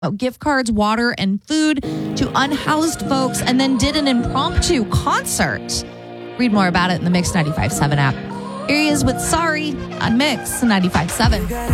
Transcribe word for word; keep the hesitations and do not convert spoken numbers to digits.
gift cards, water, and food to unhoused folks, and then did an impromptu concert. Read more about it in the Mix ninety-five point seven app. Here he is with Sorry on Mix ninety-five point seven.